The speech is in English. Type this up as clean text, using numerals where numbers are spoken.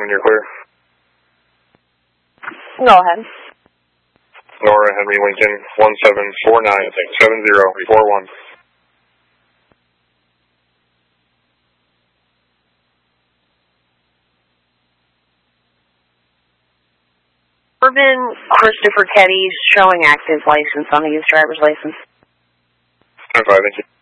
when you're clear. Go ahead. Nora Henry Lincoln, 17497041. Urban Christopher Keddy showing active license on his driver's license. Okay, thank you.